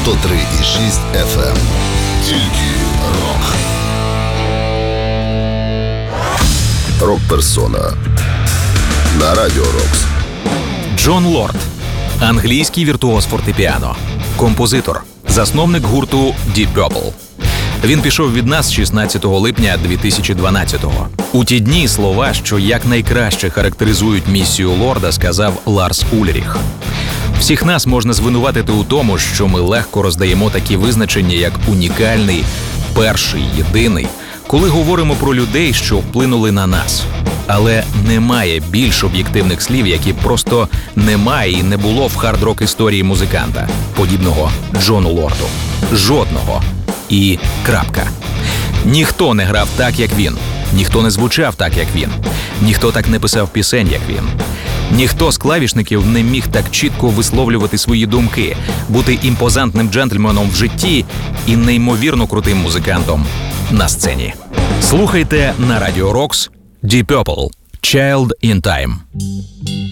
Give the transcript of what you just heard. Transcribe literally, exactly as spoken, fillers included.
сто три і шість еф ем. Тільки рок. Рок-персона на Радіо Рокс. Джон Лорд – англійський віртуоз фортепіано, композитор, засновник гурту Deep Purple. Він пішов від нас шістнадцятого липня дві тисячі дванадцятого. У ті дні слова, що якнайкраще характеризують місію Лорда, сказав Ларс Ульріх. Всіх нас можна звинуватити у тому, що ми легко роздаємо такі визначення, як унікальний, перший, єдиний, коли говоримо про людей, що вплинули на нас. Але немає більш об'єктивних слів, які просто немає і не було в хард-рок історії музиканта, подібного Джону Лорду. Жодного. І крапка. Ніхто не грав так, як він. Ніхто не звучав так, як він. Ніхто так не писав пісень, як він. Ніхто з клавішників не міг так чітко висловлювати свої думки, бути імпозантним джентльменом в житті і неймовірно крутим музикантом на сцені. Слухайте на Радіо Рокс Deep Purple – Child in Time.